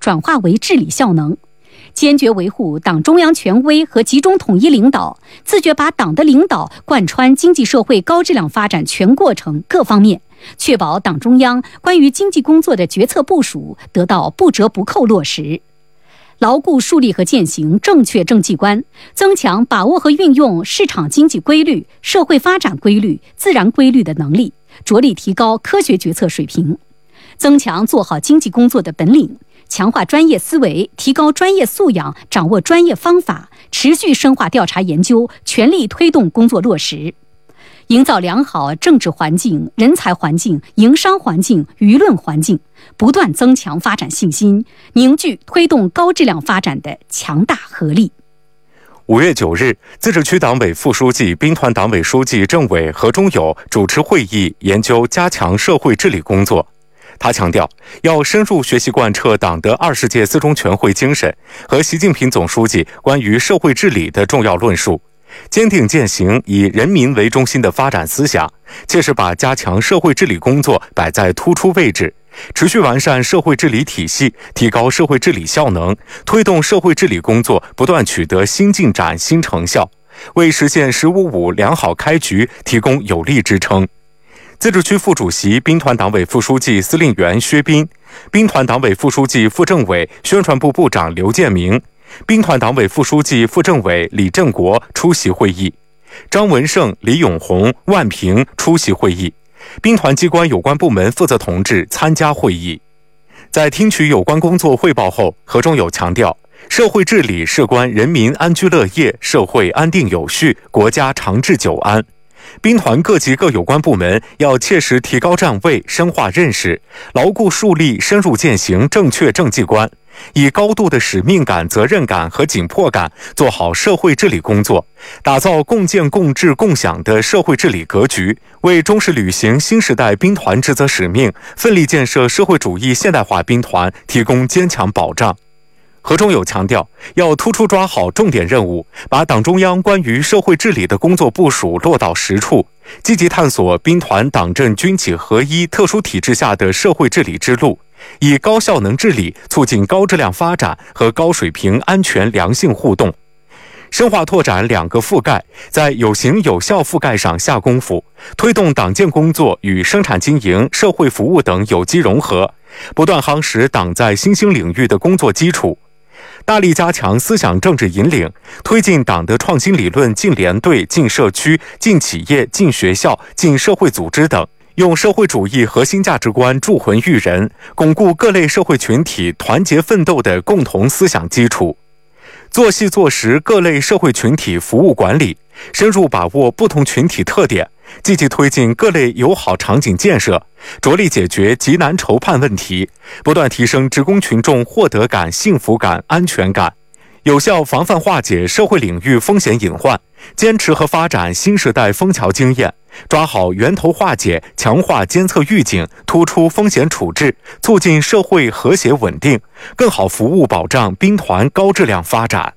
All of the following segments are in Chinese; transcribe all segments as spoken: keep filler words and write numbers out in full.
转化为治理效能。坚决维护党中央权威和集中统一领导，自觉把党的领导贯穿经济社会高质量发展全过程各方面，确保党中央关于经济工作的决策部署得到不折不扣落实。牢固树立和践行正确政绩观，增强把握和运用市场经济规律、社会发展规律、自然规律的能力，着力提高科学决策水平，增强做好经济工作的本领，强化专业思维，提高专业素养，掌握专业方法，持续深化调查研究，全力推动工作落实，营造良好政治环境、人才环境、营商环境、舆论环境，不断增强发展信心，凝聚推动高质量发展的强大合力。 五月九日，自治区党委副书记、兵团党委书记、政委何忠友主持会议，研究加强社会治理工作。他强调，要深入学习贯彻党的二十届四中全会精神和习近平总书记关于社会治理的重要论述，坚定践行以人民为中心的发展思想，切实把加强社会治理工作摆在突出位置，持续完善社会治理体系，提高社会治理效能，推动社会治理工作不断取得新进展、新成效，为实现“十五五”良好开局提供有力支撑。自治区副主席、兵团党委副书记、司令员薛斌，兵团党委副书记、副政委、宣传部部长刘建明，兵团党委副书记、副政委李振国出席会议，张文胜、李永红、万平出席会议，兵团机关有关部门负责同志参加会议。在听取有关工作汇报后，何忠友强调，社会治理事关人民安居乐业、社会安定有序、国家长治久安。兵团各级各有关部门要切实提高站位，深化认识，牢固树立深入践行正确政绩观，以高度的使命感、责任感和紧迫感做好社会治理工作，打造共建共治共享的社会治理格局，为忠实履行新时代兵团职责使命，奋力建设社会主义现代化兵团提供坚强保障。何忠友强调，要突出抓好重点任务，把党中央关于社会治理的工作部署落到实处，积极探索兵团党政军企合一特殊体制下的社会治理之路，以高效能治理促进高质量发展和高水平安全良性互动。深化拓展两个覆盖，在有形有效覆盖上下功夫，推动党建工作与生产经营、社会服务等有机融合，不断夯实党在新兴领域的工作基础。大力加强思想政治引领，推进党的创新理论进连队、进社区、进企业、进学校、进社会组织等，用社会主义核心价值观铸魂育人，巩固各类社会群体团结奋斗的共同思想基础。做细做实各类社会群体服务管理，深入把握不同群体特点，积极推进各类友好场景建设，着力解决急难愁盼问题，不断提升职工群众获得感、幸福感、安全感，有效防范化解社会领域风险隐患，坚持和发展新时代枫桥经验，抓好源头化解，强化监测预警，突出风险处置，促进社会和谐稳定，更好服务保障兵团高质量发展。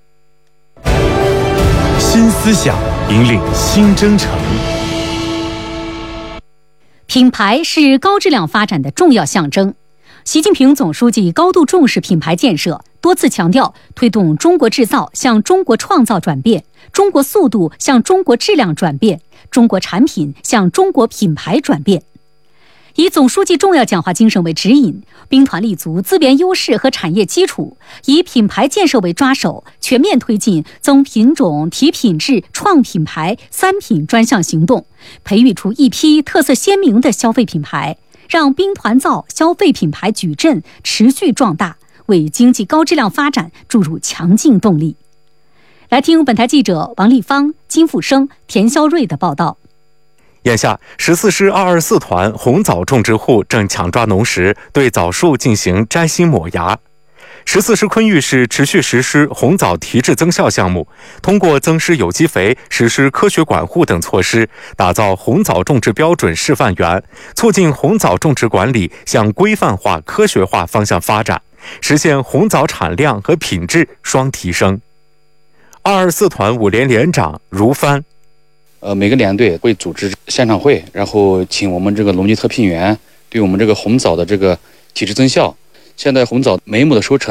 新思想引领新征程。 品牌是高质量发展的重要象征。习近平总书记高度重视品牌建设，多次强调推动中国制造向中国创造转变，中国速度向中国质量转变，中国产品向中国品牌转变。以总书记重要讲话精神为指引，兵团立足资源优势和产业基础，以品牌建设为抓手，全面推进增品种、提品质、创品牌三品专项行动，培育出一批特色鲜明的消费品牌，让兵团造消费品牌矩阵持续壮大，为经济高质量发展注入强劲动力。来听本台记者王立芳、金富生、田肖瑞的报道。 眼下，十四师二二四团红枣种植户正抢抓农时，对枣树进行摘心抹芽。十四师昆玉市持续实施红枣提质增效项目，通过增施有机肥、实施科学管护等措施，打造红枣种植标准示范园，促进红枣种植管理向规范化、科学化方向发展，实现红枣产量和品质双提升。二二四团五连连长如帆。 呃，每个连队会组织现场会，然后请我们这个农机特聘员对我们这个红枣的这个体质增效。现在红枣每亩的收成